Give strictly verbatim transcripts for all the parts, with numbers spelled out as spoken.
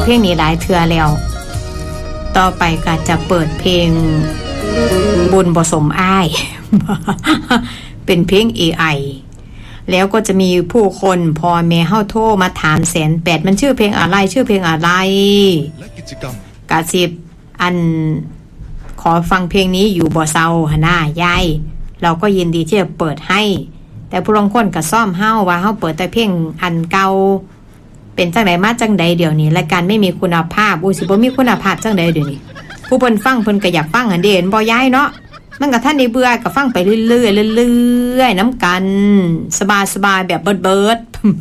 ลงนี้หลายเทื่อแล้วต่อไปก็จะเปิดเพลงบุญบ่สมอ้าย เป็นเพลง เอ ไอ แล้วก็จะมีผู้คนพอแม่เฮาโทรมาถามแสนแปดมันชื่อเพลงอะไรชื่อเพลงอะไรกะสิบอันขอฟังเพลงนี้อยู่บ่เซาหน้ายายเราก็ยินดีที่จะเปิดให้แต่ผู้ลางคนก็ซ่อมเฮาว่าเฮาเปิดแต่เพลงอันเก่าเป็นจังได๋มาจังใดเดี๋ยวนี้รายการไม่มีคุณภาพอุ้ยสิบ่มีคุณภาพจังใดเดี๋ยวนี้ผู้เพิ่นฟังเพิ่นก็อยากฟังหันเด้บ่ย้ายเนาะมันก็ท่านได้เบื่อก็ฟังไปเรื่อยๆเรื่อยๆน้ำกันสบายๆแบบเบิด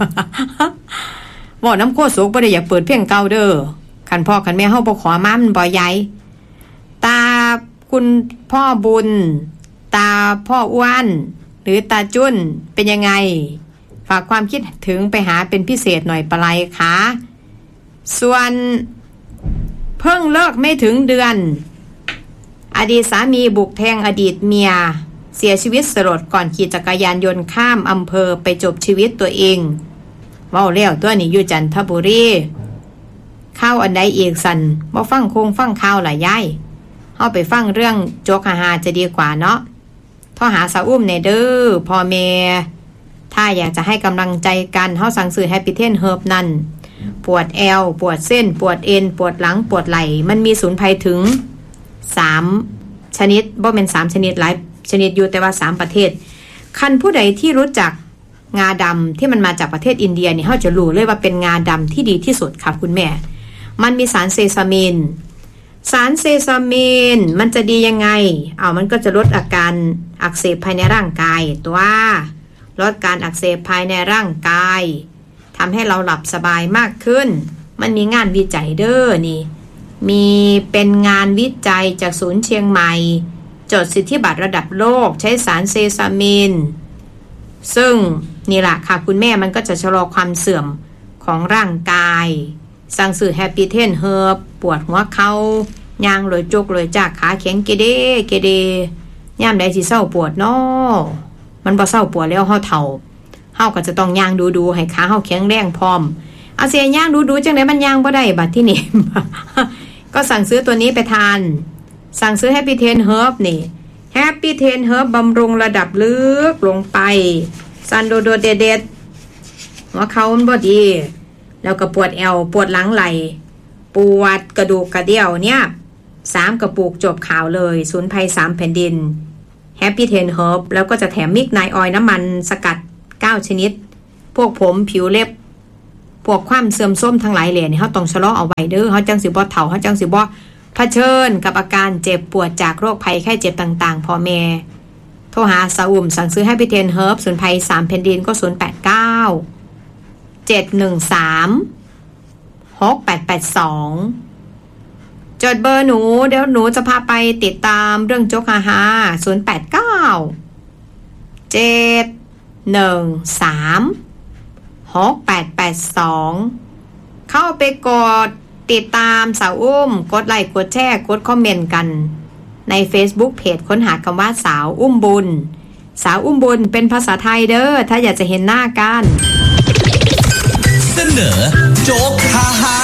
ๆบ่น้ำโคโศกบ่ได้อยากเปิดเพลงเก่าเด้อคันพ่อคันแม่เฮาบ่ขอมามันบ่ย้ายตาคุณพ่อบุญตาพ่ออ้วนหรือตาจุ้นเป็นยังไงฝากความคิดถึงไปหาเป็นพิเศษหน่อยปะไรคะส่วนเพิ่งเลิกไม่ถึงเดือนอดีตสามีบุกแทงอดีตเมียเสียชีวิตสลดก่อนขี่จักรยานยนต์ข้ามอำเภอไปจบชีวิตตัวเองเว้าแล้วตัวนี้อยู่จันทบุรีข้าวอันใดอีกสันบ่ฟังคงฟังข้าวหลายย่ายเฮาไปฟังเรื่องโจกหาจะดีกว่าเนาะโทรหาสาวอุ้มในเด้อพ่อแม่ถ้าอยากจะให้กำลังใจกันเฮาสั่งซื้อ Happy Ten Herb นั่นปวดแอวปวดเส้นปวดเอ็นปวดหลังปวดไหล่มันมีสมุนไพรถึงสามชนิดบ่แม่นสามชนิดหลายชนิดอยู่แต่ว่าสามประเทศคันผู้ใดที่รู้จักงาดำที่มันมาจากประเทศอินเดียนี่เฮาจะรู้เลยว่าเป็นงาดำที่ดีที่สุดค่ะคุณแม่มันมีสารเซซามินสารเซซามินมันจะดียังไงเอามันก็จะลดอาการอักเสบภายในร่างกายตัวลดการอักเสบภายในร่างกายทำให้เราหลับสบายมากขึ้นมันมีงานวิจัยเด้อนี่มีเป็นงานวิจัยจากศูนย์เชียงใหม่จดสิทธิบัตรระดับโลกใช้สารเซซามินซึ่งนี่แหละค่ะคุณแม่มันก็จะชะลอความเสื่อมของร่างกายสั่งซื้อ Happy Ten Herb ปวดหัวเข่าย่างเลยจุกเลยจากขาแข็งเกเดเกเดย่ามใดสิเศร้าปวดเนาะมันบ่เศร้าปวดแล้วเฮาเฒ่าเฮาก็จะต้องย่างดูๆให้ขาเฮาแข็งแรงพร้อมเอาเสียย่างดูๆจังได๋มันย่างบ่ได้บัดที่นี่ ก็สั่งซื้อตัวนี้ไปทานสั่งซื้อ Happy Ten Herb นี่ Happy Ten Herb บำรุงระดับลึกลงไปซันโดโดเด็ดๆหัวเข่ามันบ่ดีแล้วก็ปวดแอวปวดหลังไหล่ปวดกระดูกกระเดี่ยวเนี่ยสามกระปุกจบข่าวเลยสมุนไพรสามแผ่นดิน Happy Ten Herb แล้วก็จะแถมมิกไนออยล์น้ำมันสกัดเก้าชนิดพวกผมผิวเล็บพวกความเสื่อมโทรมทั้งหลายแหล่นี่เฮาต้องชะลอเอาไว้เด้อเฮาจังสิบ่เฒ่าเฮาจังสิบ่เผชิญกับอาการเจ็บปวดจากโรคภัยไข้เจ็บต่างๆพ่อแม่โทรหาสาวอุ่มสั่งซื้อ Happy Ten Herb สมุนไพรสามแผ่นดินก็ศูนย์ แปด เก้า เจ็ด หนึ่ง สาม หก แปด แปด สองจดเบอร์หนูเดี๋ยวหนูจะพาไปติดตามเรื่องโจ๊กฮาฮาศูนย์ แปด เก้า เจ็ด หนึ่ง สาม หก แปด แปด สองเข้าไปกดติดตามสาวอุ้มกดไลค์กดแชร์กดคอมเมนต์กันใน Facebook เพจค้นหาคำว่าสาวอุ้มบุญสาวอุ้มบุญเป็นภาษาไทยเด้อถ้าอยากจะเห็นหน้ากันเสนอโจ๊กฮาฮา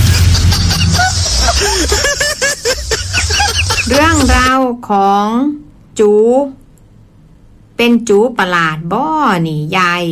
เรื่องราวของจูเป็นจูประหลาดบ่นี่ยาย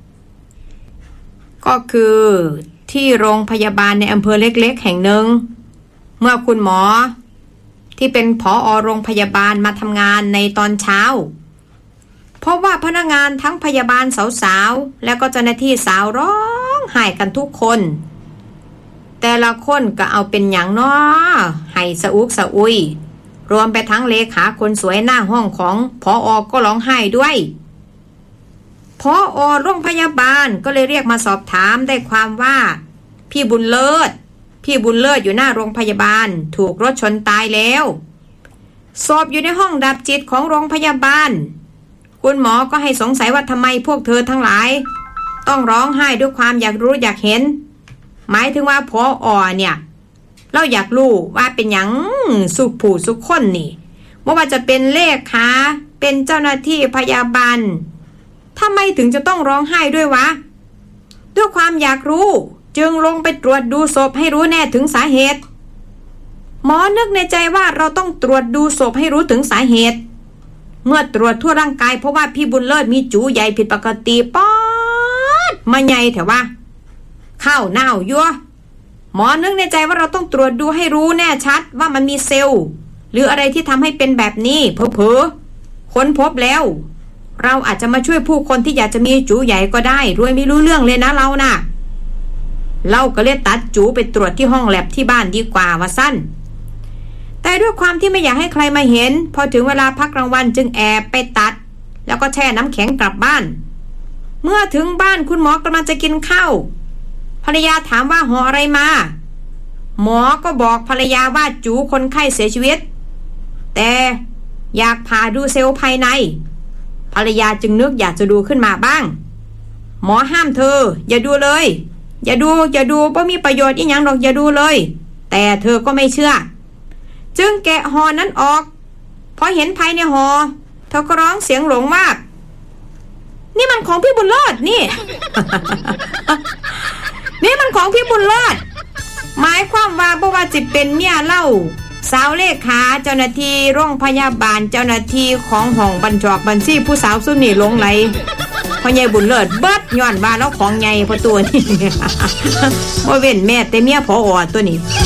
ก็คือที่โรงพยาบาลในอำเภอเล็กๆแห่งหนึ่งเมื่อคุณหมอที่เป็นผอ.โรงพยาบาลมาทำงานในตอนเช้าเพราะว่าพนักงานทั้งพยาบาลสาวๆและก็เจ้าหน้าที่สาวร้องไห้กันทุกคนแต่ละคนก็เอาเป็นหยังน้อให้สะอุกสะอุยรวมไปทั้งเลขาคนสวยหน้าห้องของผอ.ก็ร้องไห้ด้วยผอ.โรงพยาบาลก็เลยเรียกมาสอบถามได้ความว่าพี่บุญเลิศพี่บุญเลิศอยู่หน้าโรงพยาบาลถูกรถชนตายแล้วศพอยู่ในห้องดับจิตของโรงพยาบาลคุณหมอก็ให้สงสัยว่าทำไมพวกเธอทั้งหลายต้องร้องไห้ด้วยความอยากรู้อยากเห็นหมายถึงว่าผอ.เนี่ยเราอยากรู้ว่าเป็นหยังสุขผู้สุขคนนี่ไม่ว่าจะเป็นเลขาเป็นเจ้าหน้าที่พยาบาลทำไมถึงจะต้องร้องไห้ด้วยวะด้วยความอยากรู้จึงลงไปตรวจดูศพให้รู้แน่ถึงสาเหตุหมอนึกในใจว่าเราต้องตรวจดูศพให้รู้ถึงสาเหตุเมื่อตรวจทั่วร่างกายเพราะว่าพี่บุญเลิศมีจูใหญ่ผิดปกติป๊อดมาใหญ่แถวว่าข้าวเน่ายั่วหมอนึกในใจว่าเราต้องตรวจดูให้รู้แน่ชัดว่ามันมีเซลล์หรืออะไรที่ทำให้เป็นแบบนี้เผลอๆค้นพบแล้วเราอาจจะมาช่วยผู้คนที่อยากจะมีจูใหญ่ก็ได้รวยไม่รู้เรื่องเลยนะเราน่ะเราก็เลยตัดจูไปตรวจที่ห้องแลบที่บ้านดีกว่าว่าสั้นแต่ด้วยความที่ไม่อยากให้ใครมาเห็นพอถึงเวลาพักกลางวันจึงแอบไปตัดแล้วก็แช่น้ำแข็งกลับบ้านเมื่อถึงบ้านคุณหมอกำลังจะกินข้าวภรรยาถามว่าห่ออะไรมาหมอก็บอกภรรยาว่าจูคนไข้เสียชีวิตแต่อยากผ่าดูเซลล์ภายในภรรยาจึงนึกอยากจะดูขึ้นมาบ้างหมอห้ามเธออย่าดูเลยอย่าดูอย่าดูเพราะมีประโยชน์อีหยังหรอกอย่าดูเลยแต่เธอก็ไม่เชื่อจึงแกะห่อนั้นออกพอเห็นภายในห่อเธอก็ร้องเสียงหลงว่านี่มันของพี่บุญเลิศนี่ นี่มันของพี่บุญเลิศหมายความว่าบ่ว่าจิเป็นเมียเล่าสาวเลขาเจ้าหน้าที่โรงพยาบาลเจ้าหน้าที่ของห้องบรรจอกบัญชีผู้สาวสุนี่หลงไหลพ่อใหญ่บุญเลิศเบิดย้อนว่าแล้วของใหญ่พอตัวนี่ บ่เว้นแม่แต่เมียผอตัวนี้